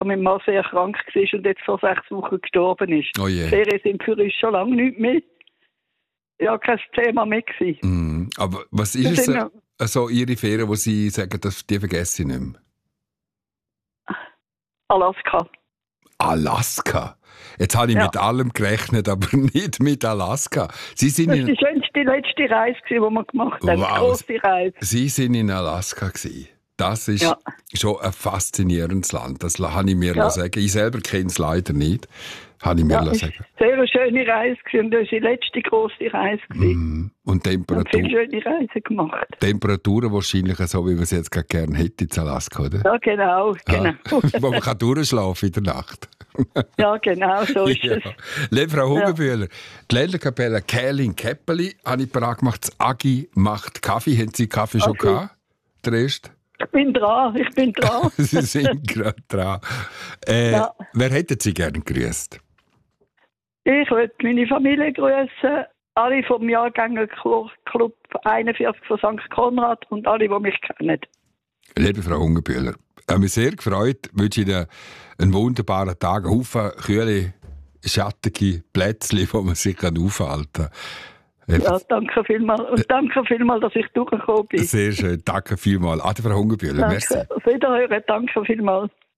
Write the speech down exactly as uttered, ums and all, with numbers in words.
mein Mann sehr krank war und jetzt vor sechs Wochen gestorben ist. Oh je. Die Ferien sind für uns schon lange nicht mehr. Ja, kein Thema mehr gewesen. Mm, aber was ist Wir es, sind äh, noch- so Ihre Ferien, wo Sie sagen, das, die vergesse ich nicht mehr? Alaska. Alaska? Jetzt habe ich Ja. mit allem gerechnet, aber nicht mit Alaska. Sie sind Das in, war die schönste letzte Reise, die wir gemacht haben. Wow. Die grosse Reise. Sie sind in Alaska gewesen. Das ist Ja. schon ein faszinierendes Land. Das habe ich mir Ja. sagen. Ich selber kenne es leider nicht. Habe ich mir Ja, es sagen. war eine sehr schöne Reise gewesen und das war die letzte grosse Reise. gewesen. Mm. Und Wir haben Temperatur, viele schöne Reisen gemacht. Temperaturen wahrscheinlich so, wie man es jetzt gerade gerne hätte in Alaska, oder? Ja, genau, genau. Ah. Wo man kann durchschlafen in der Nacht. Ja, genau, so ist Ja. es. Liebe Frau Hugenbühler, die Länderkapelle Kählin Käppeli habe ich parat gemacht. Das Agi macht Kaffee. Haben Sie Kaffee schon Okay. gehabt? Der erste? Ich bin dran, ich bin dran. Sie sind gerade dran. Äh, Ja. Wer hätten Sie gerne gegrüßt? Ich möchte meine Familie grüßen, alle vom Jahrgänger Club einundvierzig von Sankt Konrad und alle, die mich kennen. Liebe Frau Hugenbühler, ich habe mich sehr gefreut. Ich wünsche Ihnen einen wunderbaren Tag. Einen Haufen kühle, schattige Plätzchen, wo man sich aufhalten kann. Ja, danke vielmals. Und danke vielmals, dass ich durchgekommen bin. Sehr schön. Danke vielmals. Ade, Frau Hugenbühler. Merci. Danke. Auf Wiederhören, danke vielmals.